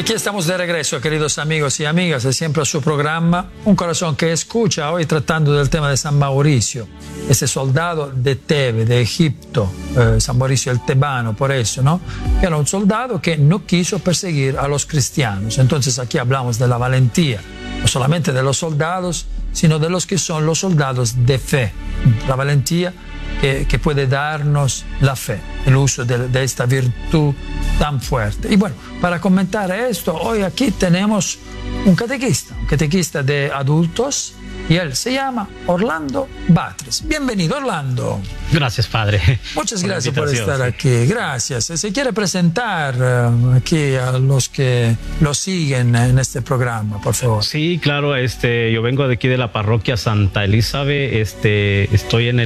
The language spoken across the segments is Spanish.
Aquí estamos de regreso, queridos amigos y amigas, de siempre a su programa Un Corazón que Escucha, hoy tratando del tema de San Mauricio, ese soldado de Tebe, de Egipto, San Mauricio el Tebano, por eso, ¿no? Era un soldado que no quiso perseguir a los cristianos. Entonces aquí hablamos de la valentía, no solamente de los soldados, sino de los que son los soldados de fe, la valentía que puede darnos la fe, el uso de esta virtud tan fuerte. Y bueno, para comentar esto, hoy aquí tenemos un catequista de adultos, y él se llama Orlando Batres. Bienvenido, Orlando. Gracias, padre. Muchas gracias por estar aquí. Gracias. ¿Se quiere presentar aquí a los que lo siguen en este programa, por favor? Sí, claro. Yo vengo de aquí de la parroquia Santa Elizabeth. Estoy en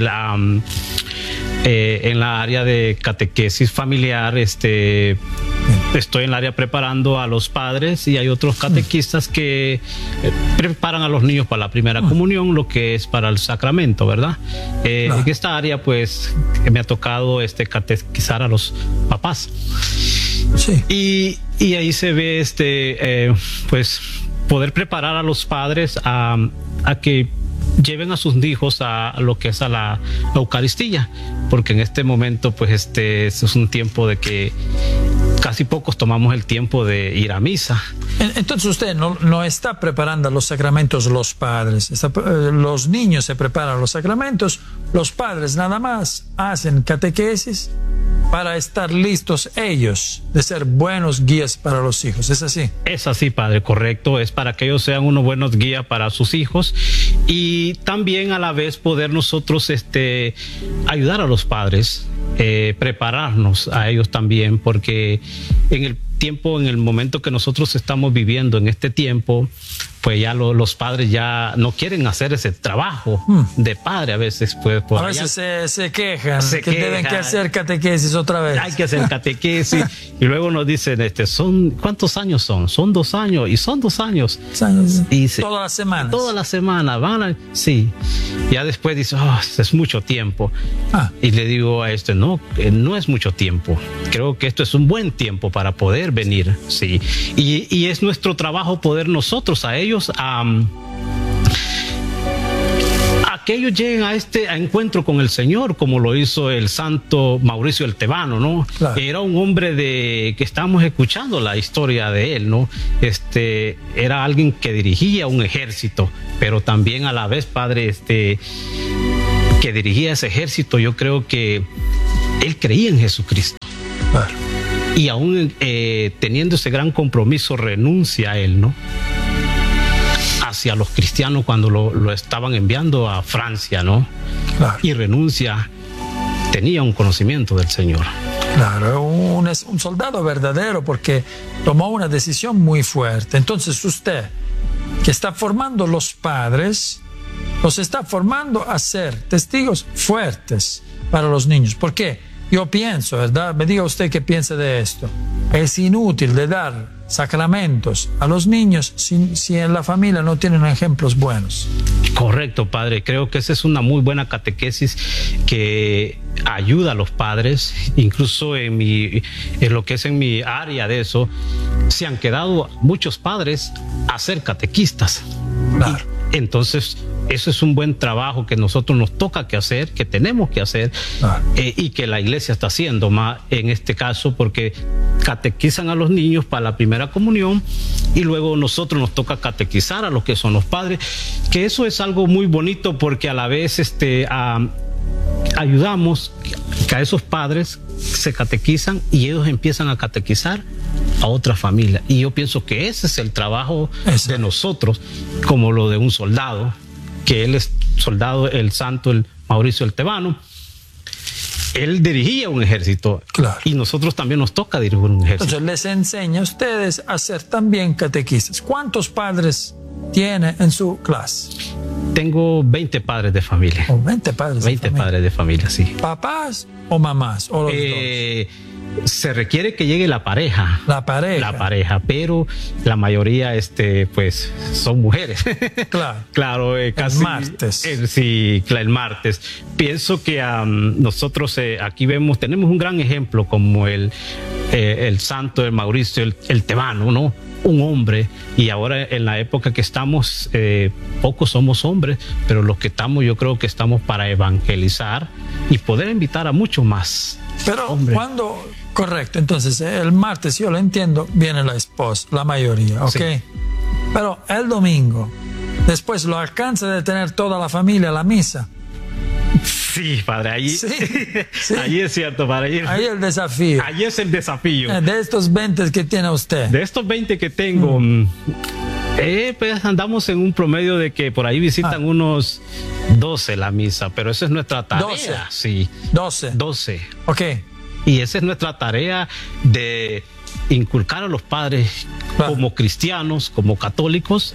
la área de catequesis familiar. Estoy en el área preparando a los padres, y hay otros catequistas que preparan a los niños para la primera comunión, lo que es para el sacramento, ¿verdad? En esta área, pues, me ha tocado catequizar a los papás. Sí. Y ahí se ve, pues, poder preparar a los padres a que lleven a sus hijos a lo que es a la Eucaristía, porque en este momento, pues, es un tiempo de que casi pocos tomamos el tiempo de ir a misa. Entonces usted no está preparando los sacramentos los padres. Los niños se preparan los sacramentos, los padres nada más hacen catequesis para estar listos ellos de ser buenos guías para los hijos. ¿Es así? Es así, padre, correcto. Es para que ellos sean unos buenos guías para sus hijos, y también a la vez poder nosotros ayudar a los padres, prepararnos a ellos también, porque en el momento que nosotros estamos viviendo en este tiempo, pues ya los padres ya no quieren hacer ese trabajo de padre. A veces, pues, a veces se quejan que deben que hacer catequesis otra vez. Hay que hacer catequesis y luego nos dicen, ¿cuántos años son? Son 2 años, y son 2 años. Y todas las semanas. Todas las semanas sí. Ya después dice, es mucho tiempo. Y le digo a no es mucho tiempo. Creo que esto es un buen tiempo para poder venir, sí. Y es nuestro trabajo poder nosotros a ellos a que ellos lleguen a encuentro con el Señor, como lo hizo el santo Mauricio el Tebano, ¿no? Claro. Era un hombre que estábamos escuchando la historia de él, ¿no? Era alguien que dirigía un ejército, pero también a la vez, padre, que dirigía ese ejército. Yo creo que él creía en Jesucristo. Claro. Y aún teniendo ese gran compromiso, renuncia a él, ¿no? Hacia los cristianos cuando lo estaban enviando a Francia, ¿no? Claro. Y renuncia. Tenía un conocimiento del Señor. Claro, un soldado verdadero, porque tomó una decisión muy fuerte. Entonces usted, que está formando los padres, los está formando a ser testigos fuertes para los niños. ¿Por qué? Yo pienso, ¿verdad? Me diga usted qué piensa de esto. Es inútil de dar sacramentos a los niños si en la familia no tienen ejemplos buenos. Correcto, padre. Creo que esa es una muy buena catequesis que ayuda a los padres. Incluso en lo que es en mi área de eso, se han quedado muchos padres a ser catequistas. Claro. Entonces, eso es un buen trabajo que nosotros nos toca que hacer, que tenemos que hacer, y que la iglesia está haciendo más en este caso, porque catequizan a los niños para la primera comunión, y luego nosotros nos toca catequizar a los que son los padres, que eso es algo muy bonito, porque a la vez ayudamos que a esos padres se catequizan y ellos empiezan a catequizar a otra familia. Y yo pienso que ese es el trabajo de nosotros, como lo de un soldado, que él es soldado, el santo, el Mauricio el Tebano. Él dirigía un ejército. Claro. Y nosotros también nos toca dirigir un ejército. Entonces les enseña a ustedes a ser también catequistas. ¿Cuántos padres tiene en su clase? Tengo 20 padres de familia. 20 padres 20 padres de familia, sí. ¿Papás o mamás? ¿O los dos? Se requiere que llegue la pareja. La pareja. La pareja, pero la mayoría, pues, son mujeres. Claro. Claro, casi. El martes. Sí, el martes. Pienso que nosotros aquí tenemos un gran ejemplo como el el santo, el Mauricio, el tebano, ¿no? Un hombre, y ahora en la época que estamos, pocos somos hombres, pero los que estamos, yo creo que estamos para evangelizar y poder invitar a muchos más. Pero cuando, correcto, entonces el martes, yo lo entiendo, viene la esposa, la mayoría, ¿ok? Sí. Pero el domingo, después lo alcanza de tener toda la familia a la misa. Sí, padre, ahí, sí, sí. Ahí es cierto, padre. Ahí el desafío. Ahí es el desafío. De estos 20 que tiene usted. De estos 20 que tengo, pues andamos en un promedio de que por ahí visitan unos 12 la misa, pero esa es nuestra tarea. 12. Sí. 12. Ok. Y esa es nuestra tarea de inculcar a los padres como cristianos, como católicos,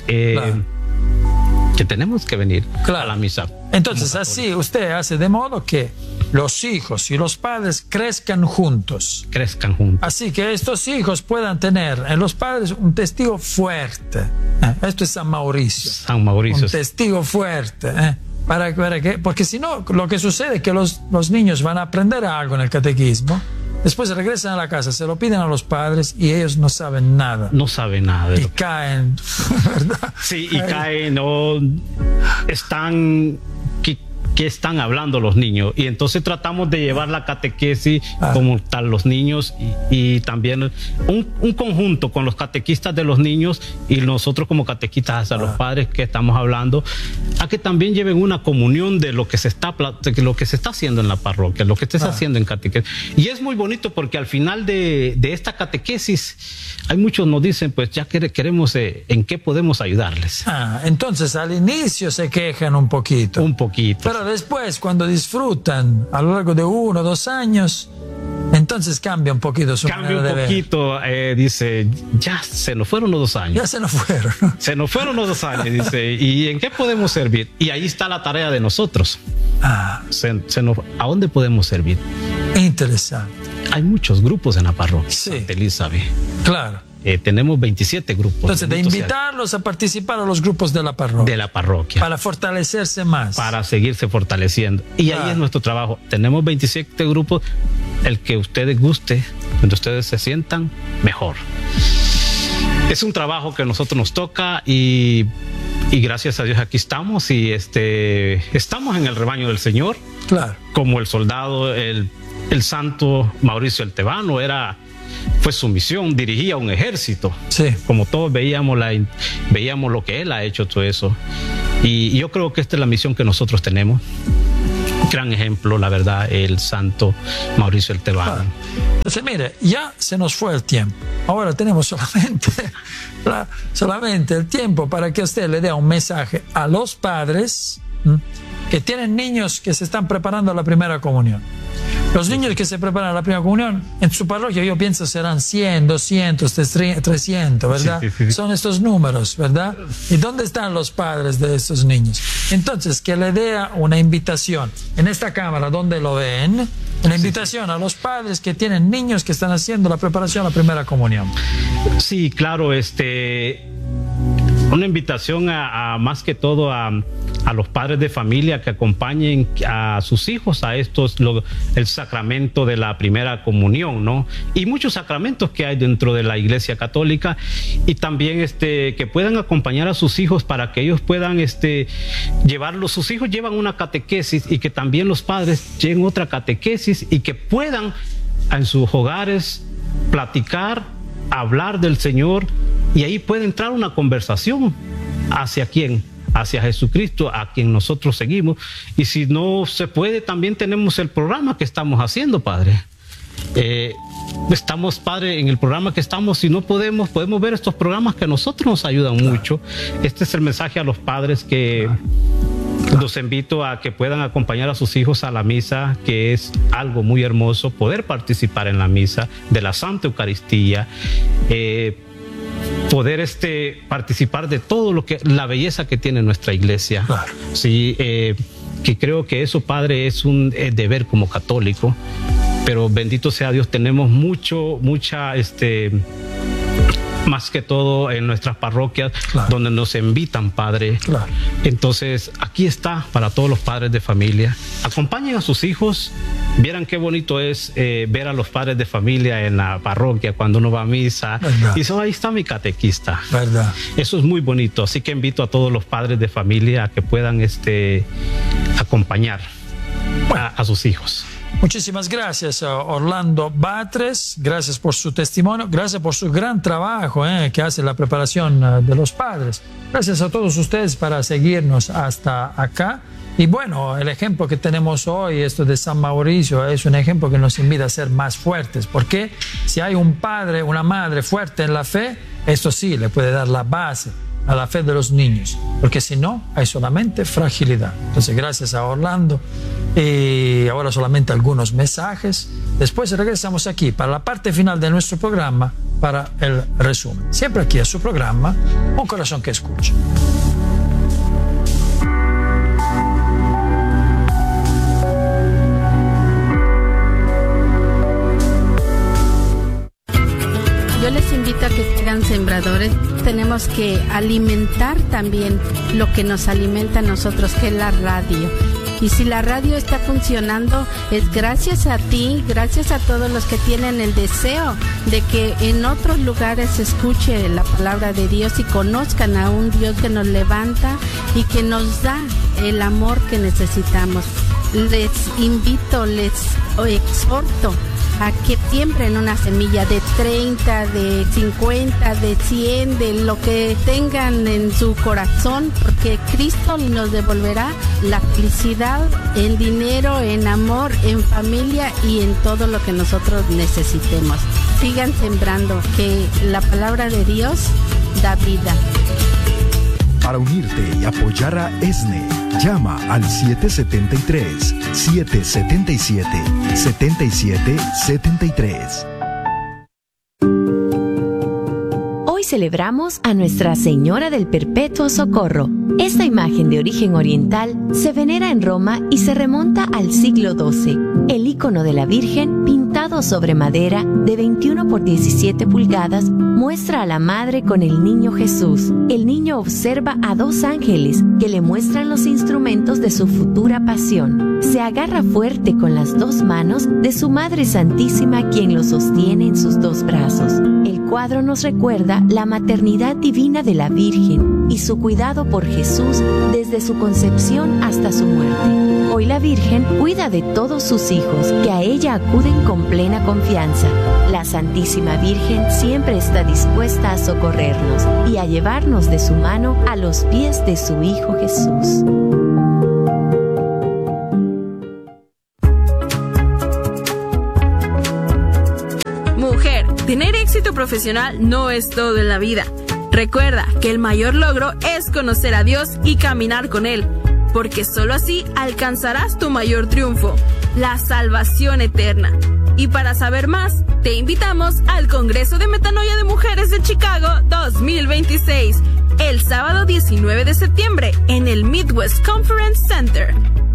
que tenemos que venir a la misa. Entonces así usted hace de modo que los hijos y los padres crezcan juntos. Así que estos hijos puedan tener en los padres un testigo fuerte. Esto es San Mauricio. San Mauricio. Un testigo fuerte. Porque si no, lo que sucede es que los niños van a aprender algo en el catequismo. Después regresan a la casa, se lo piden a los padres y ellos no saben nada. No saben nada. Y caen, ¿verdad? Sí, y caen, o están... ¿Qué están hablando los niños? Y entonces tratamos de llevar la catequesis como tal los niños y también un conjunto con los catequistas de los niños y nosotros como catequistas hacia los padres que estamos hablando, a que también lleven una comunión de lo que se está haciendo en la parroquia, lo que se está haciendo en catequesis. Y es muy bonito porque al final de esta catequesis hay muchos nos dicen, pues ya queremos en qué podemos ayudarles. Entonces al inicio se quejan un poquito. Un poquito. Pero después, cuando disfrutan a lo largo de 1 o 2 años, entonces cambia un poquito su manera de ver. Cambia un poquito, dice, ya se nos fueron los 2 años. Ya se nos fueron. Se nos fueron los 2 años, dice, ¿y en qué podemos servir? Y ahí está la tarea de nosotros. ¿A dónde podemos servir? Interesante. Hay muchos grupos en la parroquia, sí. Santa Elizabeth. Claro. Tenemos 27 grupos. Entonces, de invitarlos a participar a los grupos de la parroquia. De la parroquia. Para fortalecerse más. Para seguirse fortaleciendo. Y ahí es nuestro trabajo. Tenemos 27 grupos. El que ustedes guste, donde ustedes se sientan mejor. Es un trabajo que a nosotros nos toca y gracias a Dios aquí estamos y estamos en el rebaño del Señor. Claro. Como el soldado, el santo Mauricio el Tebano fue su misión, dirigía un ejército. Sí. Como todos veíamos lo que él ha hecho, todo eso. Y yo creo que esta es la misión que nosotros tenemos. Gran ejemplo, la verdad, el santo Mauricio el Tebano. Entonces, mire, ya se nos fue el tiempo. Ahora tenemos solamente el tiempo para que usted le dé un mensaje a los padres que tienen niños que se están preparando a la primera comunión. Los niños que se preparan a la primera comunión, en su parroquia yo pienso serán 100, 200, 300, ¿verdad? Sí. Son estos números, ¿verdad? ¿Y dónde están los padres de estos niños? Entonces, que le dé una invitación en esta cámara donde lo ven, una invitación a los padres que tienen niños que están haciendo la preparación a la primera comunión. Sí, claro, una invitación a más que todo a los padres de familia que acompañen a sus hijos a el sacramento de la primera comunión, ¿no? Y muchos sacramentos que hay dentro de la Iglesia Católica y también que puedan acompañar a sus hijos para que ellos puedan llevarlos. Sus hijos llevan una catequesis y que también los padres lleven otra catequesis y que puedan en sus hogares platicar, hablar del Señor y ahí puede entrar una conversación. ¿Hacia quién? Hacia Jesucristo, a quien nosotros seguimos. Y si no se puede, también tenemos el programa que estamos haciendo, Padre. Estamos, Padre, en el programa que estamos. Si no podemos ver estos programas que a nosotros nos ayudan mucho. Este es el mensaje a los padres que los invito a que puedan acompañar a sus hijos a la misa, que es algo muy hermoso, poder participar en la misa de la Santa Eucaristía, poder participar de todo la belleza que tiene nuestra iglesia. Claro. Sí, que creo que eso, Padre, es un deber como católico, pero bendito sea Dios, tenemos mucha más que todo en nuestras parroquias, donde nos invitan, Padre. Entonces, aquí está para todos los padres de familia. Acompañen a sus hijos. Vieran qué bonito es ver a los padres de familia en la parroquia cuando uno va a misa. Y dice, ahí está mi catequista. Eso es muy bonito. Así que invito a todos los padres de familia a que puedan acompañar a sus hijos. Muchísimas gracias, Orlando Batres. Gracias por su testimonio. Gracias por su gran trabajo que hace la preparación de los padres. Gracias a todos ustedes para seguirnos hasta acá. Y bueno, el ejemplo que tenemos hoy, esto de San Mauricio, es un ejemplo que nos invita a ser más fuertes. Porque si hay un padre, una madre fuerte en la fe, esto sí le puede dar la base a la fe de los niños, porque si no hay solamente fragilidad. Entonces, gracias a Orlando. Y ahora solamente algunos mensajes. Después regresamos aquí para la parte final de nuestro programa, para el resumen. Siempre aquí a su programa, Un Corazón que Escucha. Yo les invito a que sean sembradores. Tenemos que alimentar también lo que nos alimenta a nosotros, que es la radio. Y si la radio está funcionando, es gracias a ti, gracias a todos los que tienen el deseo de que en otros lugares se escuche la palabra de Dios y conozcan a un Dios que nos levanta y que nos da el amor que necesitamos. Les invito, les exhorto a que siembren una semilla de 30, de 50, de 100, de lo que tengan en su corazón, porque Cristo nos devolverá la felicidad en dinero, en amor, en familia y en todo lo que nosotros necesitemos. Sigan sembrando, que la palabra de Dios da vida. Para unirte y apoyar a ESNE, llama al 777-777-7773. Hoy celebramos a Nuestra Señora del Perpetuo Socorro. Esta imagen de origen oriental se venera en Roma y se remonta al siglo XII. El icono de la Virgen, pintado sobre madera de 21 por 17 pulgadas, muestra a la Madre con el Niño Jesús. El niño observa a dos ángeles que le muestran los instrumentos de su futura pasión. Se agarra fuerte con las dos manos de su Madre Santísima, quien lo sostiene en sus dos brazos. El cuadro nos recuerda la maternidad divina de la Virgen y su cuidado por Jesús desde su concepción hasta su muerte. Hoy la Virgen cuida de todos sus hijos, que a ella acuden con plena confianza. La Santísima Virgen siempre está dispuesta a socorrernos y a llevarnos de su mano a los pies de su Hijo Jesús. Mujer, tener éxito profesional no es todo en la vida. Recuerda que el mayor logro es conocer a Dios y caminar con Él, porque solo así alcanzarás tu mayor triunfo, la salvación eterna. Y para saber más, te invitamos al Congreso de Metanoia de Mujeres de Chicago 2026, el sábado 19 de septiembre en el Midwest Conference Center.